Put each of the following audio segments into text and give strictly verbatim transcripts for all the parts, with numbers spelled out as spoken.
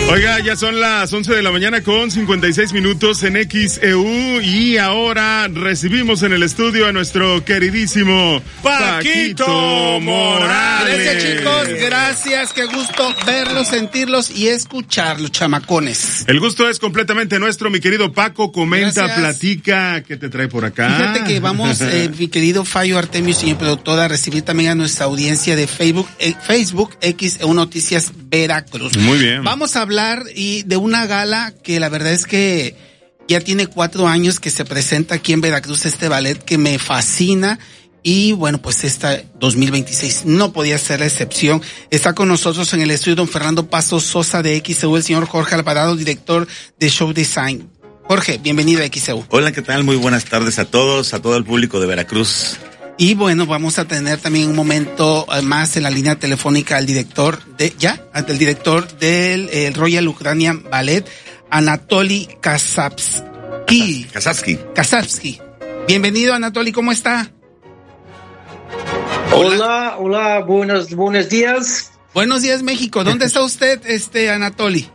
Oiga, ya son las once de la mañana con cincuenta y seis minutos en X E U y ahora recibimos en el estudio a nuestro queridísimo Paquito, Paquito Morales. Gracias, chicos, gracias, qué gusto verlos, sentirlos y escucharlos, chamacones. El gusto es completamente nuestro, mi querido Paco, comenta, Gracias. Platica, ¿qué te trae por acá? Fíjate que vamos, eh, mi querido Fallo Artemio, señor productor, a recibir también a nuestra audiencia de Facebook, eh, Facebook X E U Noticias Veracruz. Muy bien. Vamos a hablar y de una gala que la verdad es que ya tiene cuatro años que se presenta aquí en Veracruz, este ballet que me fascina. Y bueno, pues esta dos mil veintiséis no podía ser la excepción. Está con nosotros en el estudio don Fernando Paso Sosa de X E U, el señor Jorge Alvarado, director de Show Design. Jorge, bienvenido a X E U. Hola, ¿qué tal? Muy buenas tardes a todos, a todo el público de Veracruz. Y bueno, vamos a tener también un momento más en la línea telefónica al director de, ya, al director del el Royal Ukrainian Ballet, Anatoly Kasapsky. Kasapsky. Kasapsky. Bienvenido, Anatoly, ¿cómo está? Hola, hola, buenos, buenos días. Buenos días, México. ¿Dónde está usted, este, Anatoly?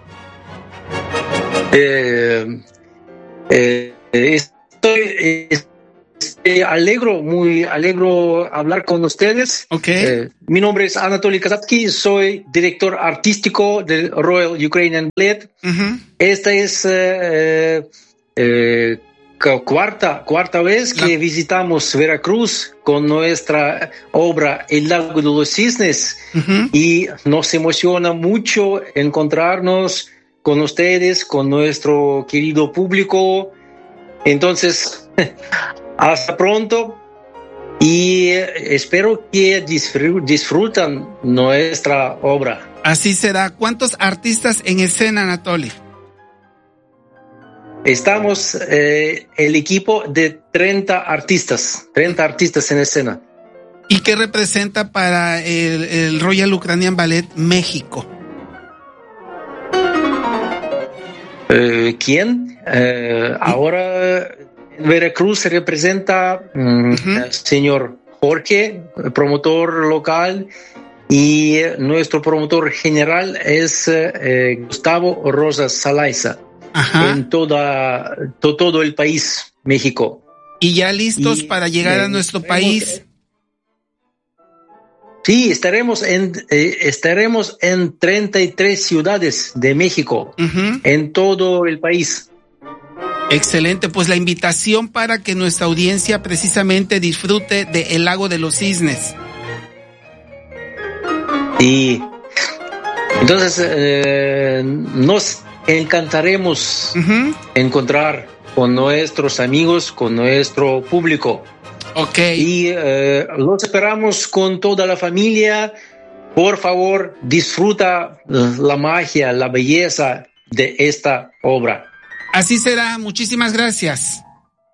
Eh, eh, estoy, eh, estoy alegro, muy alegro hablar con ustedes. Okay. Eh, mi nombre es Anatoly Kasapsky, soy director artístico del Royal Ukrainian Ballet. Uh-huh. Esta es eh, eh, cuarta, cuarta vez que La... visitamos Veracruz con nuestra obra El Lago de los Cisnes. Uh-huh. Y nos emociona mucho encontrarnos con ustedes, con nuestro querido público. Entonces, hasta pronto y espero que disfr- disfrutan nuestra obra. Así será. ¿Cuántos artistas en escena, Anatoly? Estamos eh, el equipo de treinta artistas, treinta artistas en escena. ¿Y qué representa para el, el Royal Ukrainian Ballet México? Eh, ¿Quién? Eh, ahora en Veracruz se representa um, uh-huh. el señor Jorge, promotor local, y nuestro promotor general es eh, Gustavo Rosas Salaiza. Ajá. En toda to, todo el país, México. ¿Y ya listos y, para llegar eh, a nuestro país? Sí, estaremos en eh, estaremos en treinta y tres ciudades de México, uh-huh. en todo el país. Excelente, pues la invitación para que nuestra audiencia precisamente disfrute de El Lago de los Cisnes. Sí. Entonces, eh, nos encantaremos uh-huh. encontrar con nuestros amigos, con nuestro público. Okay. Y eh, los esperamos con toda la familia. Por favor, disfruta la magia, la belleza de esta obra. Así será. Muchísimas gracias.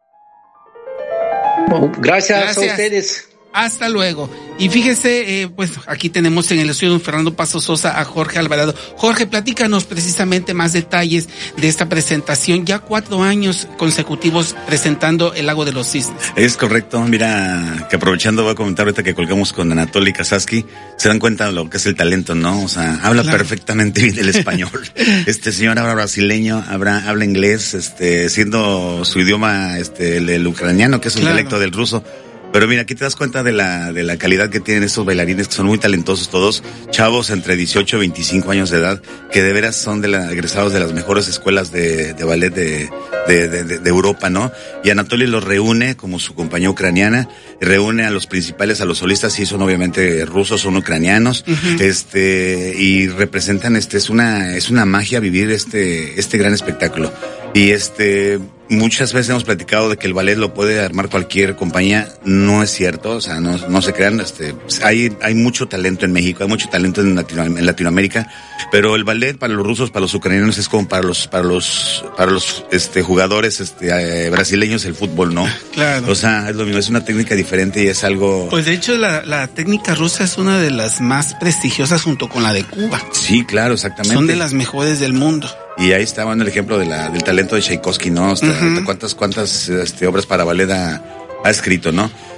Gracias, gracias. a ustedes. Hasta luego. Y fíjese, eh, pues aquí tenemos en el estudio don Fernando Paso Sosa a Jorge Alvarado. Jorge, platícanos precisamente más detalles de esta presentación. Ya cuatro años consecutivos presentando El Lago de los Cisnes. Es correcto. Mira, que aprovechando voy a comentar ahorita que colgamos con Anatoly Kasapsky, se dan cuenta de lo que es el talento, ¿no? O sea, habla claro. perfectamente bien el español. Este señor habla brasileño, habla, habla inglés, este, siendo su idioma, este, el, el ucraniano, que es un claro. dialecto del ruso. Pero mira, aquí te das cuenta de la de la calidad que tienen estos bailarines, que son muy talentosos todos, chavos entre dieciocho y veinticinco años de edad, que de veras son de la, egresados de las mejores escuelas de, de ballet de, de, de, de Europa, ¿no? Y Anatoly los reúne como su compañía ucraniana, reúne a los principales, a los solistas, sí son obviamente rusos, son ucranianos, uh-huh. este, y representan, este, es una, es una magia vivir este, este gran espectáculo. Y este, muchas veces hemos platicado de que el ballet lo puede armar cualquier compañía. No es cierto, o sea, no, no se crean, este, hay, hay mucho talento en México, hay mucho talento en, Latino, en Latinoamérica, pero el ballet para los rusos, para los ucranianos es como para los, para los, para los, este, jugadores, este, eh, brasileños el fútbol, ¿no? Claro. O sea, es lo mismo, es una técnica diferente y es algo. Pues de hecho la, la técnica rusa es una de las más prestigiosas junto con la de Cuba. Sí, claro, exactamente. Son de las mejores del mundo. Y ahí está bueno, el ejemplo de la, del talento de Tchaikovsky, ¿no? Hasta, uh-huh. cuántas, cuántas este, obras para ballet ha, ha escrito, ¿no?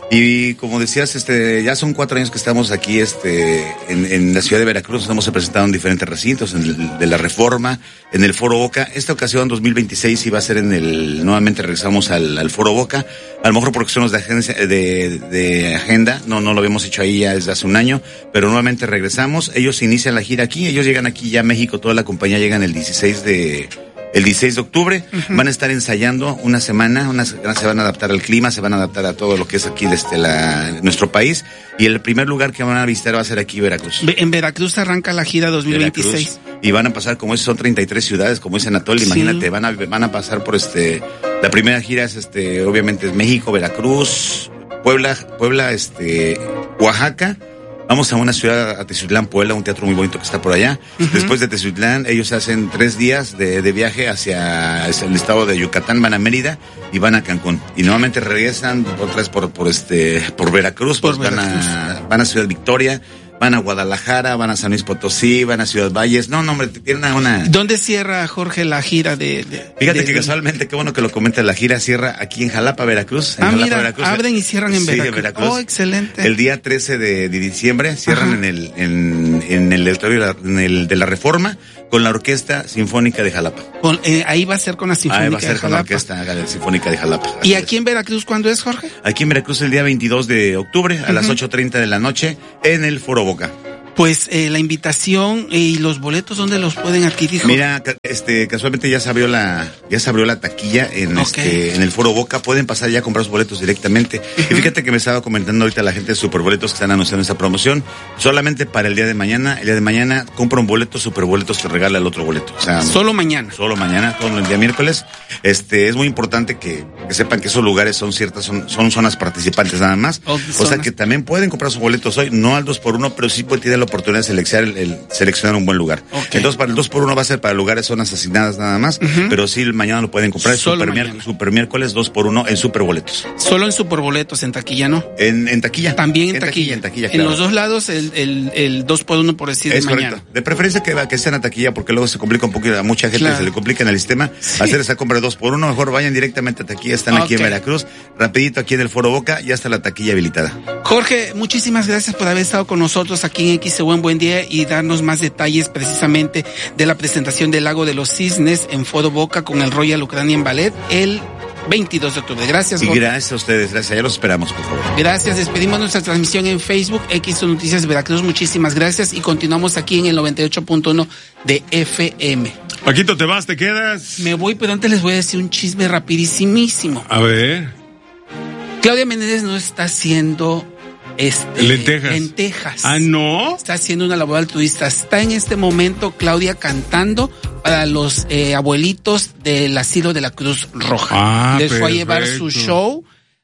Y como decías, este, ya son cuatro años que estamos aquí, este, en, en la ciudad de Veracruz. Nos hemos presentado en diferentes recintos, en el de la Reforma, en el Foro Boca. Esta ocasión, dos mil veintiséis, iba a ser en el, nuevamente regresamos al, al Foro Boca. A lo mejor por cuestiones de agencia, de, de agenda, no, no lo habíamos hecho ahí ya desde hace un año, pero nuevamente regresamos. Ellos inician la gira aquí, ellos llegan aquí ya a México, toda la compañía llega el dieciséis de, el dieciséis de octubre, uh-huh. Van a estar ensayando una semana, una, se van a adaptar al clima, se van a adaptar a todo lo que es aquí desde la, nuestro país, y el primer lugar que van a visitar va a ser aquí Veracruz. En Veracruz arranca la gira dos mil veintiséis. Veracruz, y van a pasar, como es, son treinta y tres ciudades, como dice Anatoly, sí. Imagínate, van a, van a pasar por este, la primera gira es este, obviamente es México, Veracruz, Puebla, Puebla, este, Oaxaca. Vamos a una ciudad, a Teziutlán, Puebla, un teatro muy bonito que está por allá. Uh-huh. Después de Teziutlán, ellos hacen tres días de, de viaje hacia el estado de Yucatán, van a Mérida y van a Cancún. Y nuevamente regresan otra vez por, por este, por Veracruz, por pues Veracruz. van a, van a Ciudad Victoria, van a Guadalajara, van a San Luis Potosí, van a Ciudad Valles. No, no, hombre, tienen una... ¿Dónde cierra, Jorge, la gira de...? de Fíjate de, que de... casualmente, qué bueno que lo comentas, la gira cierra aquí en Jalapa, Veracruz. En ah, Jalapa, mira, Veracruz. abren y cierran en sí, Veracruz. Veracruz. Oh, excelente. El día trece de, de diciembre cierran Ajá. en el, en, en el auditorio en el de la Reforma con la Orquesta Sinfónica de Jalapa. Con, eh, ahí va a ser con la Sinfónica Ahí va a ser de con Jalapa. la Orquesta Sinfónica deJalapa. ¿Y aquí en Veracruz cuándo es, Jorge? Aquí en Veracruz el día veintidós de octubre a uh-huh. las ocho treinta de la noche en el Foro Boca. Pues eh, la invitación eh, y los boletos, ¿dónde los pueden adquirir? Mira, este, casualmente ya se abrió la, ya se abrió la taquilla en okay. este, en el Foro Boca. Pueden pasar ya a comprar sus boletos directamente. Uh-huh. Y fíjate que me estaba comentando ahorita la gente de Superboletos que están anunciando esta promoción. Solamente para el día de mañana. El día de mañana compra un boleto, Superboletos te regala el otro boleto. O sea, solo mañana. Solo mañana, todo el día miércoles. Este, es muy importante que, que sepan que esos lugares son ciertas, son, son zonas participantes nada más. Oh, o sea que también pueden comprar sus boletos hoy, no al dos por uno, pero sí pueden tener la oportunidad de seleccionar El, el, seleccionar un buen lugar. Okay. Entonces, para el dos por uno va a ser para lugares, zonas asignadas nada más, uh-huh. pero sí, mañana lo pueden comprar. Solo super, miércoles, super miércoles dos por uno en Superboletos. Solo en Superboletos, en taquilla, ¿no? En, en taquilla. También en, en taquilla. taquilla. En taquilla, claro. En los dos lados, el, el, el dos por uno, por decir, es de correcto. Mañana. De preferencia que, que estén a taquilla, porque luego se complica un poquito, a mucha gente claro. se le complica en el sistema sí. hacer esa compra de dos por uno. Mejor vayan directamente a taquilla, están okay. aquí en Veracruz, rapidito aquí en el Foro Boca, ya está la taquilla habilitada. Jorge, muchísimas gracias por haber estado con nosotros aquí en X E U en Buen Día y darnos más detalles precisamente de la presentación del Lago de los Cisnes en Foro Boca con el Royal Ukrainian Ballet el veintidós de octubre. Gracias, Jorge. Y gracias a ustedes, gracias. Ya los esperamos, por favor. Gracias. Despedimos nuestra transmisión en Facebook, X Noticias Veracruz. Muchísimas gracias y continuamos aquí en el noventa y ocho punto uno de F M. Paquito, ¿te vas? ¿Te quedas? Me voy, pero antes les voy a decir un chisme rapidísimo. A ver. Claudia Menéndez no está haciendo... Este, lentejas. lentejas. Ah, ¿no? Está haciendo una labor altruista. Está en este momento Claudia cantando para los eh, abuelitos del asilo de la Cruz Roja. Ah, les perfecto. fue a llevar su show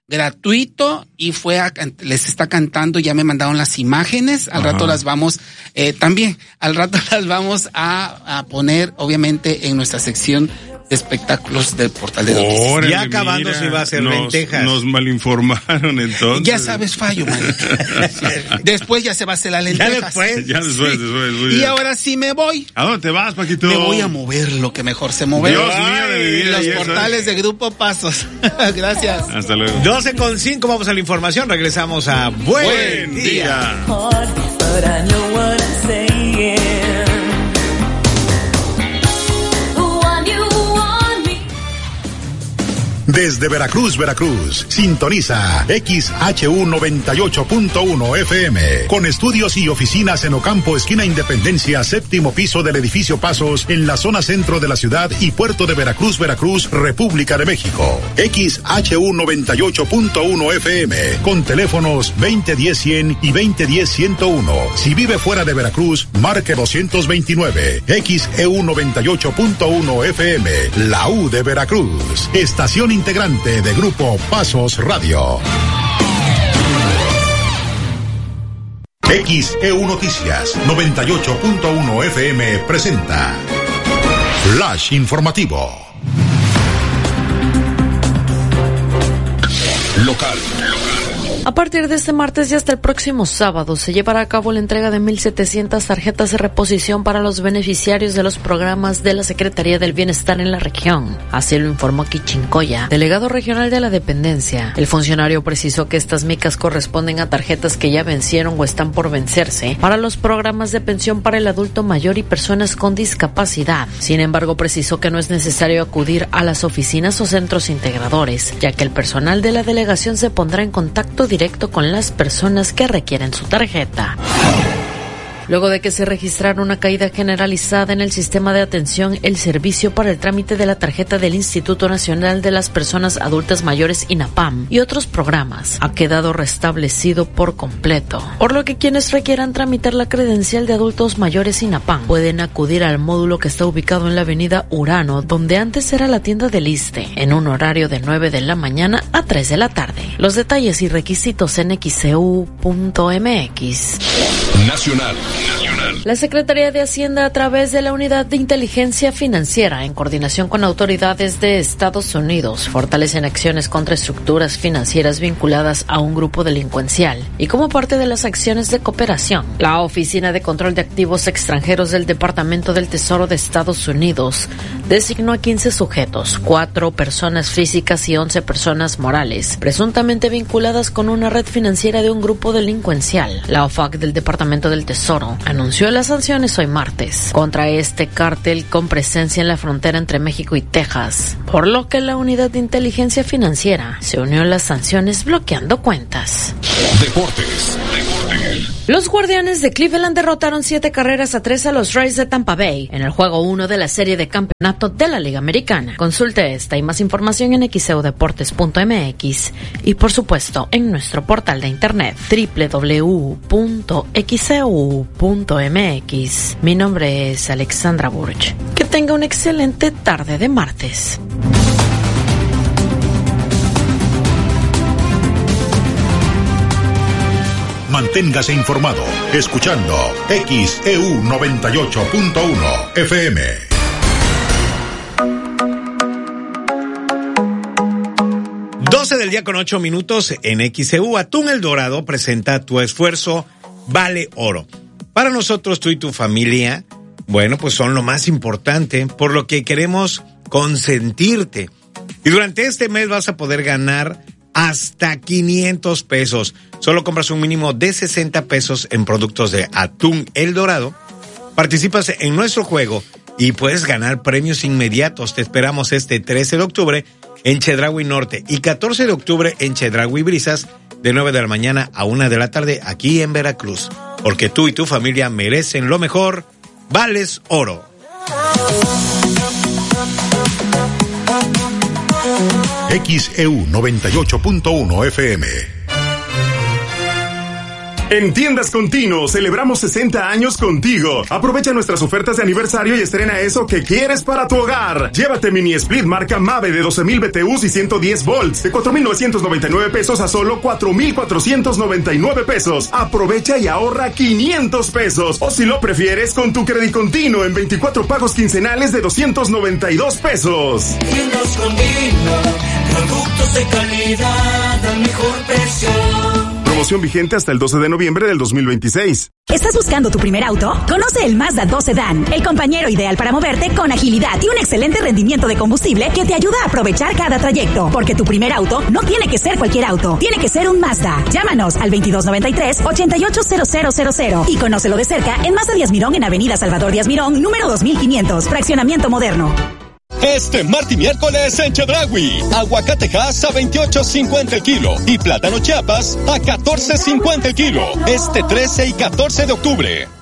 gratuito y fue a, les está cantando. Ya me mandaron las imágenes. Al Ajá. rato las vamos, eh, también, al rato las vamos a, a poner, obviamente, en nuestra sección de espectáculos del Portal de Noticias. Órale, ya acabando se iba a hacer nos, lentejas. Nos malinformaron entonces. Ya sabes, fallo, man. Después ya se va a hacer la lentejas. Ya después. Ya después, sí. después. Muy y bien. ahora sí me voy. ¿A dónde te vas, Paquito? Me voy a mover lo que mejor se mueve. Dios mío de mi vida. Los portales eso. De Grupo Pasos. Gracias. Hasta luego. doce con cinco, vamos a la información. Regresamos a Buen, Buen Día. día. Desde Veracruz, Veracruz, sintoniza X H U noventa y ocho punto uno F M, con estudios y oficinas en Ocampo, esquina Independencia, séptimo piso del edificio Pasos, en la zona centro de la ciudad y puerto de Veracruz, Veracruz, República de México. X H U noventa y ocho punto uno F M, con teléfonos veinte diez cien y veinte diez ciento uno. Si vive fuera de Veracruz, marque doscientos veintinueve. X E U noventa y ocho punto uno F M, la U de Veracruz. Estación integrante de Grupo Pasos Radio. X E U Noticias noventa y ocho punto uno F M presenta Flash Informativo. Local. A partir de este martes y hasta el próximo sábado se llevará a cabo la entrega de mil setecientas tarjetas de reposición para los beneficiarios de los programas de la Secretaría del Bienestar en la región. Así lo informó Quichincoya, delegado regional de la dependencia. El funcionario precisó que estas micas corresponden a tarjetas que ya vencieron o están por vencerse para los programas de pensión para el adulto mayor y personas con discapacidad. Sin embargo, precisó que no es necesario acudir a las oficinas o centros integradores, ya que el personal de la delegación se pondrá en contacto directo con las personas que requieren su tarjeta. Luego de que se registrara una caída generalizada en el sistema de atención, el servicio para el trámite de la tarjeta del Instituto Nacional de las Personas Adultas Mayores INAPAM y otros programas ha quedado restablecido por completo, por lo que quienes requieran tramitar la credencial de adultos mayores INAPAM pueden acudir al módulo que está ubicado en la avenida Urano, donde antes era la tienda del ISSSTE, en un horario de nueve de la mañana a tres de la tarde. Los detalles y requisitos en x c u punto m x. Nacional. La Secretaría de Hacienda, a través de la Unidad de Inteligencia Financiera, en coordinación con autoridades de Estados Unidos, fortalecen acciones contra estructuras financieras vinculadas a un grupo delincuencial. Y como parte de las acciones de cooperación, la Oficina de Control de Activos Extranjeros del Departamento del Tesoro de Estados Unidos designó a quince sujetos, cuatro personas físicas y once personas morales, presuntamente vinculadas con una red financiera de un grupo delincuencial. La O F A C del Departamento del Tesoro anunció las sanciones hoy martes contra este cártel con presencia en la frontera entre México y Texas, por lo que la Unidad de Inteligencia Financiera se unió a las sanciones bloqueando cuentas. Deportes. Los Guardianes de Cleveland derrotaron siete carreras a tres a los Rays de Tampa Bay en el juego uno de la serie de campeonato de la Liga Americana. Consulte esta y más información en x e u deportes punto m x y por supuesto en nuestro portal de internet doble u doble u doble u punto x e u punto m x. Mi nombre es Alexandra Burch. Que tenga una excelente tarde de martes. Manténgase informado escuchando X E U noventa y ocho punto uno F M. doce del día con ocho minutos en X E U. Atún El Dorado presenta Tu esfuerzo vale oro. Para nosotros, tú y tu familia, bueno, pues son lo más importante, por lo que queremos consentirte. Y durante este mes vas a poder ganar hasta quinientos pesos. Solo compras un mínimo de sesenta pesos en productos de Atún El Dorado. Participas en nuestro juego y puedes ganar premios inmediatos. Te esperamos este trece de octubre en Chedraui Norte y catorce de octubre en Chedraui Brisas, de nueve de la mañana a una de la tarde aquí en Veracruz. Porque tú y tu familia merecen lo mejor. Vales oro. X E U noventa y ocho punto uno F M. En Tiendas Continuo celebramos sesenta años contigo. Aprovecha nuestras ofertas de aniversario y estrena eso que quieres para tu hogar. Llévate mini split marca Mave de doce mil B T Us y ciento diez volts de cuatro mil novecientos noventa y nueve pesos a solo cuatro mil cuatrocientos noventa y nueve pesos. Aprovecha y ahorra quinientos pesos. O si lo prefieres, con tu crédito continuo en veinticuatro pagos quincenales de doscientos noventa y dos pesos. Tiendas Continuo, productos de calidad al mejor precio. Promoción vigente hasta el doce de noviembre del dos mil veintiséis. ¿Estás buscando tu primer auto? Conoce el Mazda dos Sedan, el compañero ideal para moverte con agilidad y un excelente rendimiento de combustible que te ayuda a aprovechar cada trayecto. Porque tu primer auto no tiene que ser cualquier auto, tiene que ser un Mazda. Llámanos al veintidós noventa y tres, ochenta y ocho cero cero cero cero y conócelo de cerca en Mazda Díaz Mirón en Avenida Salvador Díaz Mirón, número dos mil quinientos, fraccionamiento moderno. Este martes y miércoles en Chedraui, aguacatejas a veintiocho cincuenta el kilo y plátano Chiapas a catorce cincuenta el kilo. Este trece y catorce de octubre.